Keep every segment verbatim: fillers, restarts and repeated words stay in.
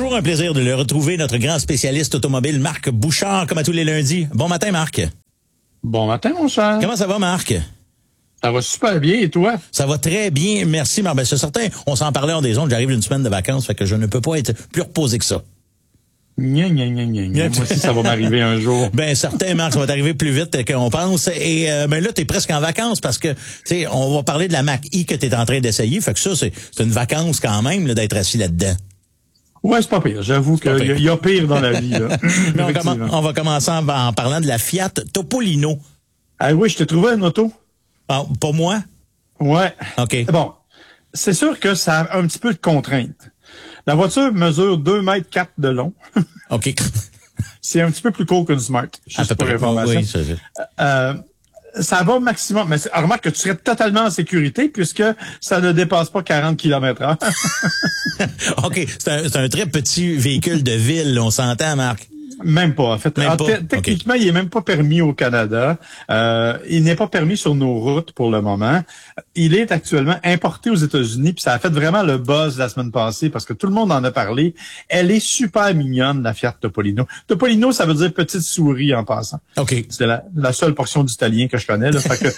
Toujours un plaisir de le retrouver, notre grand spécialiste automobile, Marc Bouchard, comme à tous les lundis. Bon matin, Marc. Bon matin, mon cher. Comment ça va, Marc? Ça va super bien, et toi? Ça va très bien, merci, Marc. Ben, c'est certain, on s'en parlait en des ondes, j'arrive d'une semaine de vacances, fait que je ne peux pas être plus reposé que ça. Gna, gna, gna, gna, gna. Moi aussi, ça va m'arriver un jour. Ben certain, Marc, ça va t'arriver plus vite qu'on pense. Et euh, ben là, t'es presque en vacances parce que, tu sais, on va parler de la Mach-E que t'es en train d'essayer. Fait que ça, c'est, c'est une vacance quand même là, d'être assis là-dedans. Ouais, c'est pas pire. J'avoue qu'il y, y a pire dans la vie. Là. Mais on, comm- on va commencer en, en parlant de la Fiat Topolino. Ah oui, je t'ai trouvé une auto. Ah, pas moi? Ouais. OK. Bon, c'est sûr que ça a un petit peu de contraintes. La voiture mesure deux mètres quatre de long. OK. C'est un petit peu plus court qu'une Smart. Juste pour information. Oui, c'est vrai. Euh, ça va au maximum. Mais remarque que tu serais totalement en sécurité puisque ça ne dépasse pas quarante kilomètres heure. OK. C'est un, c'est un très petit véhicule de ville, on s'entend, Marc. Même pas. En fait, même pas. T- techniquement, okay. il est même pas permis au Canada. Euh, il n'est pas permis sur nos routes pour le moment. Il est actuellement importé aux États-Unis, puis ça a fait vraiment le buzz la semaine passée parce que tout le monde en a parlé. Elle est super mignonne, la Fiat Topolino. Topolino, ça veut dire petite souris en passant. OK. C'est la, la seule portion d'italien que je connais. Là, fait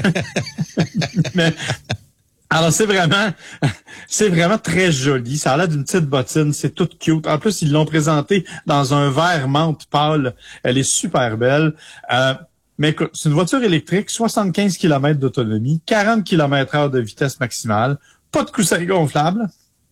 que, mais alors, c'est vraiment, c'est vraiment très joli. Ça a l'air d'une petite bottine. C'est tout cute. En plus, ils l'ont présenté dans un vert menthe pâle. Elle est super belle. Euh, mais écoute, c'est une voiture électrique, soixante-quinze kilomètres d'autonomie, quarante kilomètres heure de vitesse maximale, pas de coussin gonflable.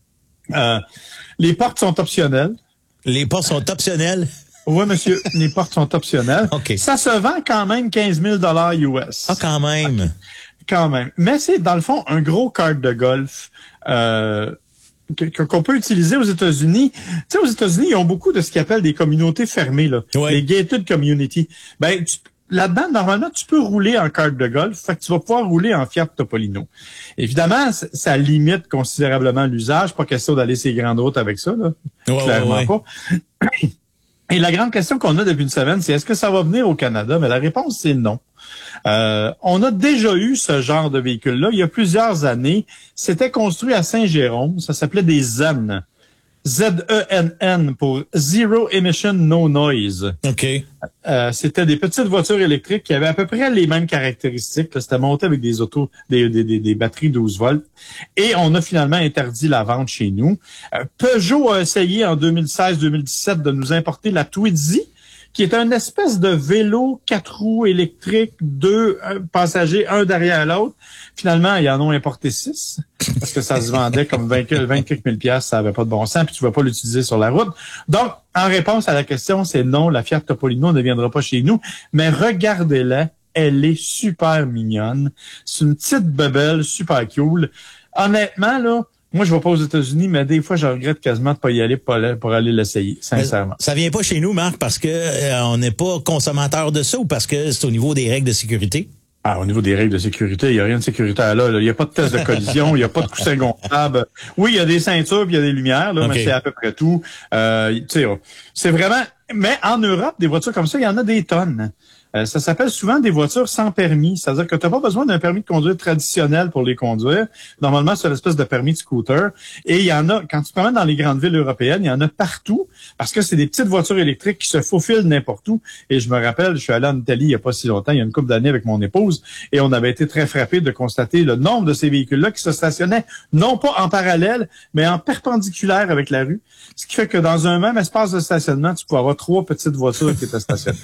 Euh, les portes sont optionnelles. Les portes sont optionnelles? Oui, monsieur, les portes sont optionnelles. OK. Ça se vend quand même quinze mille dollars U S. Ah, quand même. Okay. Quand même. Mais c'est, dans le fond, un gros kart de golf euh, que, qu'on peut utiliser aux États-Unis. Tu sais, aux États-Unis, ils ont beaucoup de ce qu'ils appellent des communautés fermées, là. Ouais. Les gated community. Ben, tu, là-dedans, normalement, tu peux rouler en kart de golf. Fait que tu vas pouvoir rouler en Fiat Topolino. Évidemment, ça, ça limite considérablement l'usage. Pas question d'aller ces grandes routes avec ça, là. Ouais, Clairement ouais, ouais. pas. Et la grande question qu'on a depuis une semaine, c'est est-ce que ça va venir au Canada? Mais la réponse, c'est non. Euh, on a déjà eu ce genre de véhicule-là il y a plusieurs années. C'était construit à Saint-Jérôme. Ça s'appelait des Zen. Z E N N pour Zero Emission No Noise. OK. Euh, c'était des petites voitures électriques qui avaient à peu près les mêmes caractéristiques. Là, c'était monté avec des autos, des, des, des, des batteries douze volts. Et on a finalement interdit la vente chez nous. Euh, Peugeot a essayé en deux mille seize deux mille dix-sept de nous importer la Twizy, qui est un espèce de vélo quatre roues électriques, deux un, passagers, un derrière l'autre. Finalement, ils en ont importé six, parce que ça se vendait comme vingt, vingt-quatre mille piastres, ça avait pas de bon sens, puis tu ne vas pas l'utiliser sur la route. Donc, en réponse à la question, c'est non, la Fiat Topolino ne viendra pas chez nous, mais regardez-la, elle est super mignonne. C'est une petite bebelle super cool. Honnêtement, là, moi, je vais pas aux États-Unis, mais des fois, je regrette quasiment de pas y aller pour aller, pour aller l'essayer, sincèrement. Ça vient pas chez nous, Marc, parce que euh, on n'est pas consommateur de ça ou parce que c'est au niveau des règles de sécurité? Ah, au niveau des règles de sécurité, il n'y a rien de sécuritaire là. Il n'y a pas de test de collision, il n'y a pas de coussin gonflable. Oui, il y a des ceintures, puis il y a des lumières, là, okay. Mais c'est à peu près tout. Euh, tu sais, c'est vraiment... Mais en Europe, des voitures comme ça, il y en a des tonnes. Euh, ça s'appelle souvent des voitures sans permis. C'est-à-dire que tu n'as pas besoin d'un permis de conduire traditionnel pour les conduire. Normalement, c'est une espèce de permis de scooter. Et il y en a, quand tu te promènes dans les grandes villes européennes, il y en a partout parce que c'est des petites voitures électriques qui se faufilent n'importe où. Et je me rappelle, je suis allé en Italie il n'y a pas si longtemps, il y a une couple d'années avec mon épouse, et on avait été très frappés de constater le nombre de ces véhicules-là qui se stationnaient non pas en parallèle, mais en perpendiculaire avec la rue. Ce qui fait que dans un même espace de stationnement, tu peux avoir trois petites voitures qui étaient stationnées.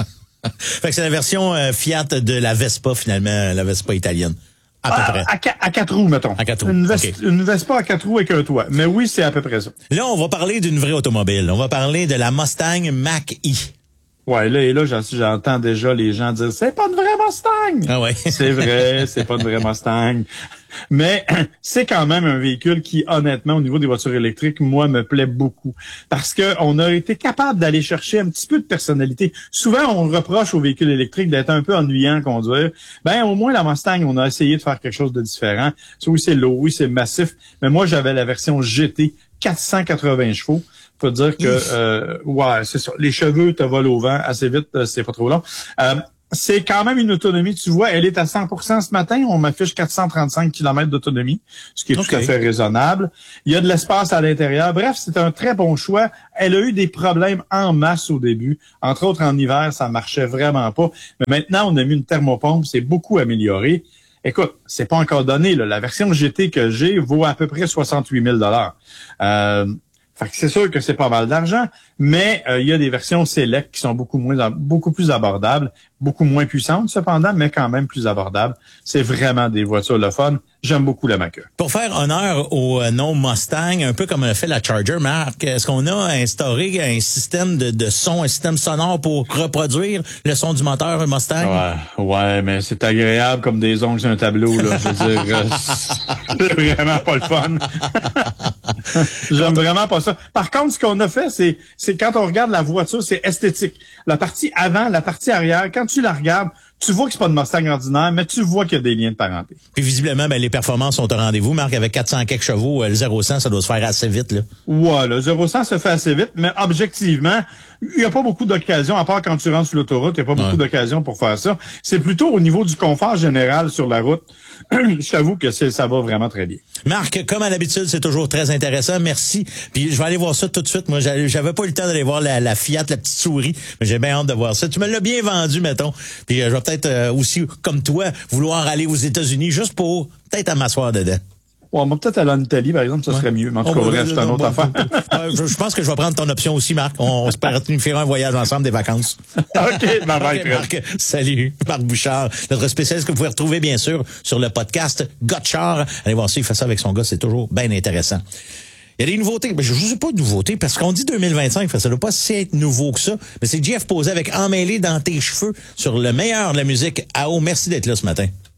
Fait que c'est la version euh, Fiat de la Vespa, finalement, la Vespa italienne. À peu à, près. À, à quatre roues, mettons. À quatre roues. Une, Ves- okay. une Vespa à quatre roues avec un toit. Mais oui, c'est à peu près ça. Là, on va parler d'une vraie automobile. On va parler de la Mustang Mach-E. Ouais, là, et là, j'entends déjà les gens dire, c'est pas une vraie Mustang! Ah ouais. C'est vrai, c'est pas une vraie Mustang. Mais c'est quand même un véhicule qui, honnêtement, au niveau des voitures électriques, moi, me plaît beaucoup. Parce que on a été capable d'aller chercher un petit peu de personnalité. Souvent, on reproche aux véhicules électriques d'être un peu ennuyant à conduire. Ben, au moins, la Mustang, on a essayé de faire quelque chose de différent. Oui, c'est lourd, oui, c'est massif. Mais moi, j'avais la version G T, quatre cent quatre-vingts chevaux. Faut dire que, euh, ouais, c'est ça. Les cheveux te volent au vent assez vite, c'est pas trop long. Euh, c'est quand même une autonomie. Tu vois, elle est à cent pour cent ce matin. On m'affiche quatre cent trente-cinq kilomètres d'autonomie, ce qui est okay. tout à fait raisonnable. Il y a de l'espace à l'intérieur. Bref, c'est un très bon choix. Elle a eu des problèmes en masse au début. Entre autres, en hiver, ça marchait vraiment pas. Mais maintenant, on a mis une thermopompe. C'est beaucoup amélioré. Écoute, c'est pas encore donné, là. La version G T que j'ai vaut à peu près soixante-huit mille dollars. Euh, Fait que c'est sûr que c'est pas mal d'argent, mais il euh, y a des versions Select qui sont beaucoup moins, beaucoup plus abordables, beaucoup moins puissantes cependant, mais quand même plus abordables. C'est vraiment des voitures le fun. J'aime beaucoup la Mach-E. Pour faire honneur au nom Mustang, un peu comme a fait la Charger, Marc, est-ce qu'on a instauré un système de, de son, un système sonore pour reproduire le son du moteur Mustang? Ouais, ouais, mais c'est agréable comme des ongles sur un tableau, là. Je veux dire, euh, c'est vraiment pas le fun. J'aime vraiment pas ça. Par contre, ce qu'on a fait, c'est, c'est quand on regarde la voiture, c'est esthétique. La partie avant, la partie arrière, quand tu la regardes, tu vois que c'est pas de Mustang ordinaire, mais tu vois qu'il y a des liens de parenté. Puis visiblement, ben, les performances sont au rendez-vous. Marc, avec quatre cents quelques chevaux, le zéro à cent, ça doit se faire assez vite, là. Ouais, le zéro à cent se fait assez vite, mais objectivement, il n'y a pas beaucoup d'occasions, à part quand tu rentres sur l'autoroute, il n'y a pas ouais. beaucoup d'occasions pour faire ça. C'est plutôt au niveau du confort général sur la route. Je t'avoue que c'est, ça va vraiment très bien. Marc, comme à l'habitude, c'est toujours très intéressant. Merci. Puis je vais aller voir ça tout de suite. Moi, j'avais pas eu le temps d'aller voir la, la Fiat, la petite souris, mais j'ai bien hâte de voir ça. Tu me l'as bien vendu, mettons. Puis euh, je vais peut-être euh, aussi, comme toi, vouloir aller aux États-Unis juste pour peut-être m'asseoir dedans. Ouais, moi, peut-être aller en Italie, par exemple, ça serait ouais. mieux. Mais en tout cas, bref, c'est une autre affaire. je, je pense que je vais prendre ton option aussi, Marc. On, on se planifierait un voyage ensemble, des vacances. OK, bye bye, okay, Marc. Salut, Marc Bouchard, notre spécialiste que vous pouvez retrouver, bien sûr, sur le podcast Gotchard. Allez voir ça, il fait ça avec son gars, c'est toujours bien intéressant. Il y a des nouveautés. Ben, je ne sais pas de nouveautés, parce qu'on dit deux mille vingt-cinq, ça ne doit pas si être nouveau que ça. Mais c'est Jeff posé avec Emmêlé dans tes cheveux sur le meilleur de la musique. A O, merci d'être là ce matin.